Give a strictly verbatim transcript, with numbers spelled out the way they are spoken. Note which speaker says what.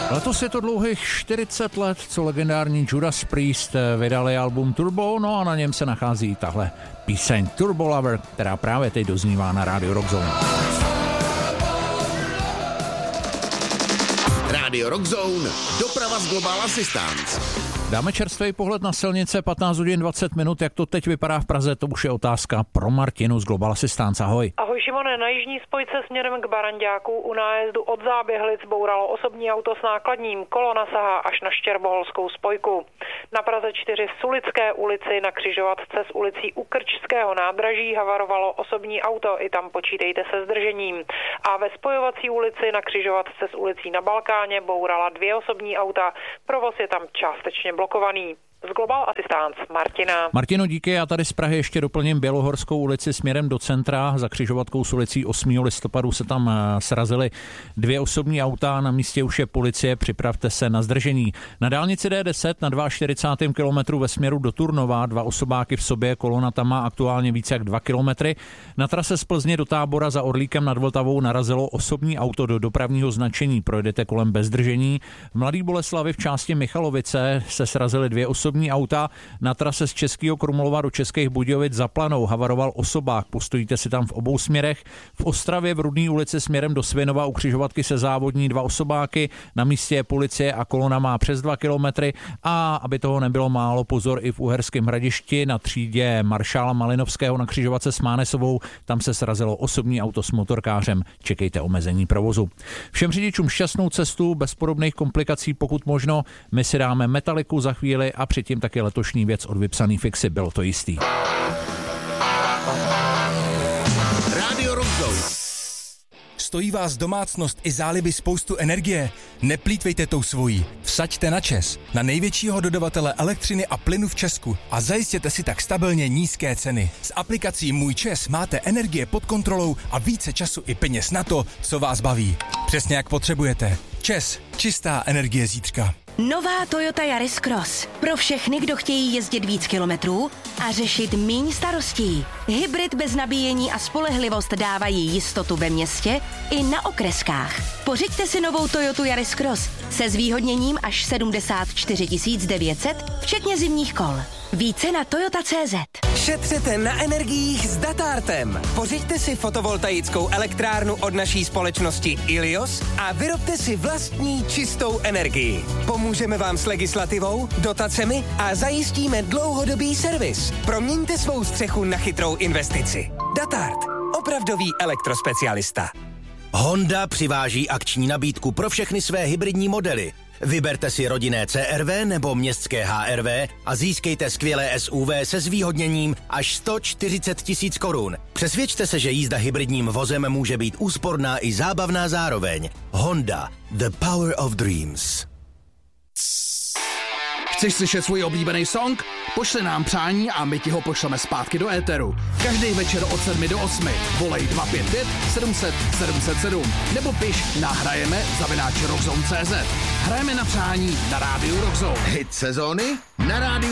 Speaker 1: Letos je to dlouhých čtyřicet let, co legendární Judas Priest vydali album Turbo, no a na něm se nachází tahle píseň Turbo Lover, která právě teď doznívá na rádiu Rockzone.
Speaker 2: Rádio Rockzone, doprava z Global Assistance.
Speaker 1: Dáme čerstvý pohled na silnice, patnáct hodin dvacet minut, jak to teď vypadá v Praze, to už je otázka pro Martinu z Global Assistance. Ahoj.
Speaker 3: Ahoj Šimone, na jižní spojce směrem k Baranďáku u nájezdu od Záběhlic bouralo osobní auto s nákladním, kolona sahá až na Štěrboholskou spojku. Na Praze čtyři v Sulické ulici na křižovatce s ulicí u Krčského nádraží havarovalo osobní auto, i tam počítejte se zdržením. A ve spojovací ulici na křižovatce s ulicí na Balkáně bourala dvě osobní auta, provoz je tam částečně blokovaný. Z Global Assistance Martina.
Speaker 1: Martino, díky, já tady z Prahy ještě doplním Bělohorskou ulici směrem do centra. Za křižovatkou s ulicí osmého listopadu se tam srazily dvě osobní auta, na místě už je policie, připravte se na zdržení. Na dálnici D deset na čtyřicátém druhém kilometru ve směru do Turnova dva osobáky v sobě, kolona tam má aktuálně více jak dva kilometry. Na trase z Plzně do Tábora za Orlíkem nad Vltavou narazilo osobní auto do dopravního značení, projedete kolem bez zdržení. V Mladé Boleslavi v části Michalovice se srazily dvě osobní auta. Na trase z Českého Krumlova do Českých Budějovic za Planou havaroval osobák, postojíte si tam v obou směrech. V Ostravě v Rudné ulici směrem do Svinova u křižovatky se Závodní dva osobáky, na místě je policie a kolona má přes dva kilometry. A aby toho nebylo málo, pozor i v Uherském Hradišti na třídě maršála Malinovského na křižovatce s Mánesovou, tam se srazilo osobní auto s motorkářem, čekejte omezení provozu. Všem řidičům šťastnou cestu, bez podobných komplikací pokud možno, my si dáme Metaliku za chvíli a předtím taky letošní věc od vypsaný Fixy, bylo to jistý.
Speaker 2: Rádio Rockzone.
Speaker 4: Stojí vás domácnost i záliby spoustu energie? Neplýtvejte tou svojí. Vsaďte na ČEZ, na největšího dodavatele elektřiny a plynu v Česku a zajistěte si tak stabilně nízké ceny. S aplikací Můj ČEZ máte energie pod kontrolou a více času i peněz na to, co vás baví. Přesně jak potřebujete. ČEZ, čistá energie zítřka.
Speaker 5: Nová Toyota Yaris Cross. Pro všechny, kdo chtějí jezdit víc kilometrů a řešit míň starostí. Hybrid bez nabíjení a spolehlivost dávají jistotu ve městě i na okreskách. Pořiďte si novou Toyotu Yaris Cross se zvýhodněním až sedmdesát čtyři tisíc devět set, včetně zimních kol. Více na Toyota tečka cé zet.
Speaker 6: Šetřete na energiích s Datartem. Pořiďte si fotovoltaickou elektrárnu od naší společnosti Ilios a vyrobte si vlastní čistou energii. Pomůžeme vám s legislativou, dotacemi a zajistíme dlouhodobý servis. Proměňte svou střechu na chytrou investici. Datart. Opravdový elektrospecialista.
Speaker 7: Honda přiváží akční nabídku pro všechny své hybridní modely. Vyberte si rodinné C R V nebo městské H R V a získejte skvělé S U V se zvýhodněním až sto čtyřicet tisíc korun. Přesvědčte se, že jízda hybridním vozem může být úsporná i zábavná zároveň. Honda. The power of dreams.
Speaker 8: Chceš slyšet svůj oblíbený song? Pošli nám přání a my ti ho pošleme zpátky do éteru. Každý večer od sedmi do osmi. Volej dva pět pět sedm set sedm set sedm nebo piš na hrajeme zavináč rockzone tečka cé zet. Hrajeme na přání na rádiu Rockzone.
Speaker 2: Hit sezóny na rádiu